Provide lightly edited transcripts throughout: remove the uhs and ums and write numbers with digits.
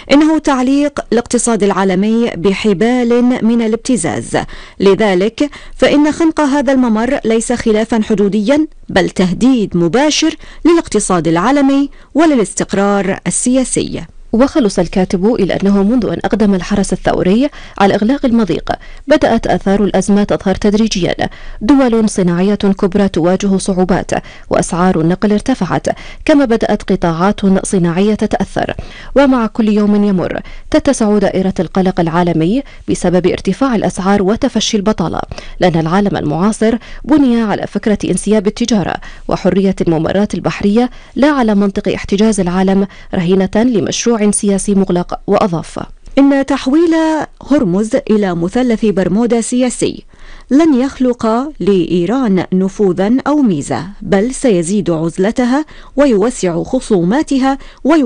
إنه تعليق الاقتصاد العالمي بحبال من الابتزاز. لذلك فإن خنق هذا الممر ليس خلافا حدوديا، بل تهديد مباشر للاقتصاد العالمي وللاستقرار السياسي. وخلص الكاتب إلى أنه منذ أن أقدم الحرس الثوري على إغلاق المضيق بدأت آثار الأزمة تظهر تدريجيا. دول صناعية كبرى تواجه صعوبات، وأسعار النقل ارتفعت، كما بدأت قطاعات صناعية تتأثر. ومع كل يوم يمر تتسع دائرة القلق العالمي بسبب ارتفاع الأسعار وتفشي البطالة، لأن العالم المعاصر بني على فكرة انسياب التجارة وحرية الممرات البحرية، لا على منطق احتجاز العالم رهينة لمشروع سياسي مغلق. وأضاف إن تحويل هرمز إلى مثلث برمودا سياسي لن يخلق لإيران نفوذا أو ميزة، بل سيزيد عزلتها ويوسع خصوماتها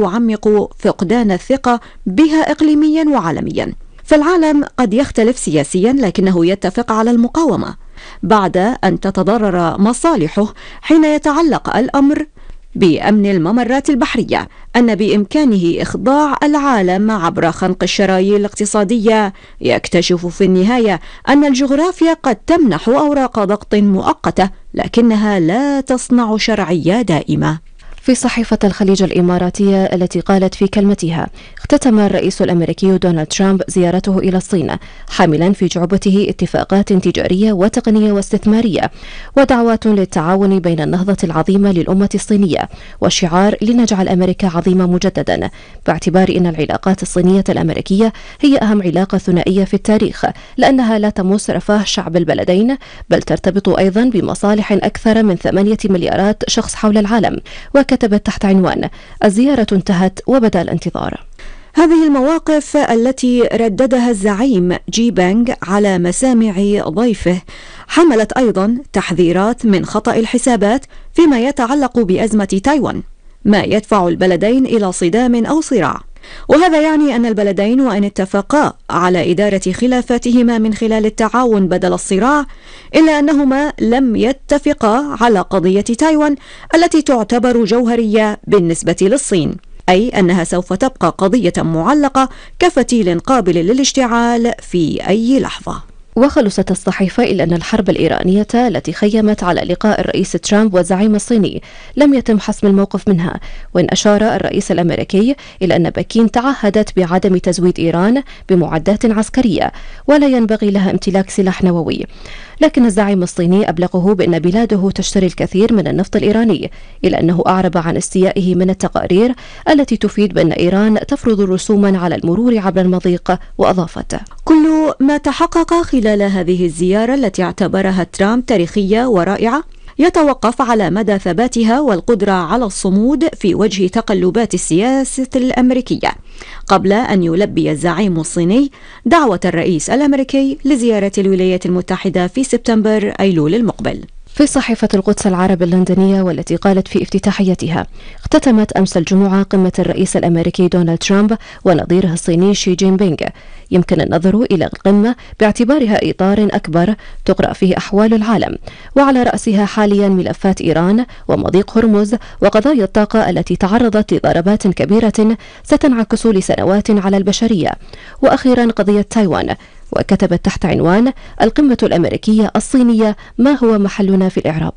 ويعمق فقدان الثقة بها إقليميا وعالميا. فالعالم قد يختلف سياسيا، لكنه يتفق على المقاومة بعد أن تتضرر مصالحه حين يتعلق الأمر بأمن الممرات البحرية، أن بإمكانه إخضاع العالم عبر خنق الشرايين الاقتصادية. يكتشف في النهاية أن الجغرافيا قد تمنح أوراق ضغط مؤقتة، لكنها لا تصنع شرعية دائمة. في صحيفة الخليج الإماراتية التي قالت في كلمتها: اختتم الرئيس الأمريكي دونالد ترامب زيارته إلى الصين حاملا في جعبته اتفاقات تجارية وتقنية واستثمارية ودعوات للتعاون بين النهضة العظيمة للأمة الصينية وشعار لنجعل أمريكا عظيمة مجددا، باعتبار أن العلاقات الصينية الأمريكية هي أهم علاقة ثنائية في التاريخ، لأنها لا تمس رفاه شعب البلدين، بل ترتبط أيضا بمصالح أكثر من 8 مليارات شخص حول العالم. وكتبت تحت عنوان: الزيارة انتهت وبدأ الانتظار. هذه المواقف التي رددها الزعيم جي بانغ على مسامع ضيفه حملت أيضا تحذيرات من خطأ الحسابات فيما يتعلق بأزمة تايوان، ما يدفع البلدين إلى صدام أو صراع. وهذا يعني أن البلدين وإن اتفقا على إدارة خلافاتهما من خلال التعاون بدل الصراع، إلا أنهما لم يتفقا على قضية تايوان التي تعتبر جوهرية بالنسبة للصين، أي أنها سوف تبقى قضية معلقة كفتيل قابل للاشتعال في أي لحظة. وخلصت الصحيفة إلى أن الحرب الإيرانية التي خيمت على لقاء الرئيس ترامب والزعيم الصيني لم يتم حسم الموقف منها، وإن أشار الرئيس الأمريكي إلى أن بكين تعهدت بعدم تزويد إيران بمعدات عسكرية ولا ينبغي لها امتلاك سلاح نووي. لكن الزعيم الصيني أبلغه بأن بلاده تشتري الكثير من النفط الإيراني، إلا أنه أعرب عن استيائه من التقارير التي تفيد بأن إيران تفرض رسوما على المرور عبر المضيق. وأضافت: كل ما تحقق خلال هذه الزيارة التي اعتبرها ترامب تاريخية ورائعة يتوقف على مدى ثباتها والقدرة على الصمود في وجه تقلبات السياسة الأمريكية، قبل أن يلبي الزعيم الصيني دعوة الرئيس الأمريكي لزيارة الولايات المتحدة في سبتمبر أيلول المقبل. في صحيفة القدس العربي اللندنية والتي قالت في افتتاحيتها: اختتمت أمس الجمعة قمة الرئيس الأمريكي دونالد ترامب ونظيره الصيني شي جين بينغ. يمكن النظر إلى القمة باعتبارها إطار أكبر تقرأ فيه أحوال العالم، وعلى رأسها حاليا ملفات إيران ومضيق هرمز وقضايا الطاقة التي تعرضت لضربات كبيرة ستنعكس لسنوات على البشرية، وأخيرا قضية تايوان. وكتبت تحت عنوان: القمة الأمريكية الصينية ما هو محلنا في الإعراب.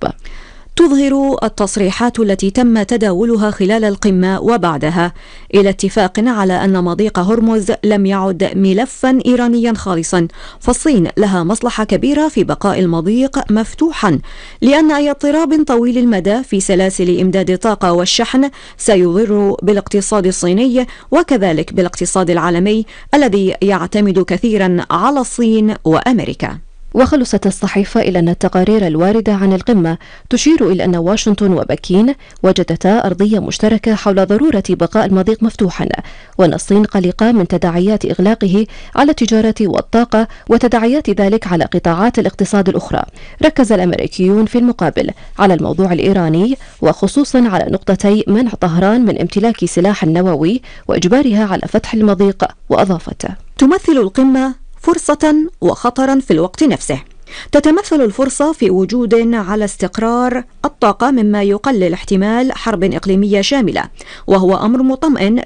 تظهر التصريحات التي تم تداولها خلال القمة وبعدها إلى اتفاق على أن مضيق هرمز لم يعد ملفا إيرانيا خالصا، فالصين لها مصلحة كبيرة في بقاء المضيق مفتوحا، لأن أي اضطراب طويل المدى في سلاسل إمداد الطاقة والشحن سيضر بالاقتصاد الصيني وكذلك بالاقتصاد العالمي الذي يعتمد كثيرا على الصين وأمريكا. وخلصت الصحيفة إلى أن التقارير الواردة عن القمة تشير إلى أن واشنطن وبكين وجدتا أرضية مشتركة حول ضرورة بقاء المضيق مفتوحا، وأن الصين قلقة من تداعيات إغلاقه على التجارة والطاقة وتداعيات ذلك على قطاعات الاقتصاد الأخرى. ركز الأمريكيون في المقابل على الموضوع الإيراني، وخصوصا على نقطتي منع طهران من امتلاك سلاح نووي وإجبارها على فتح المضيق. وأضافت: تمثل القمة فرصة وخطرا في الوقت نفسه. تتمثل الفرصة في وجود على استقرار الطاقة مما يقلل احتمال حرب إقليمية شاملة، وهو أمر مطمئن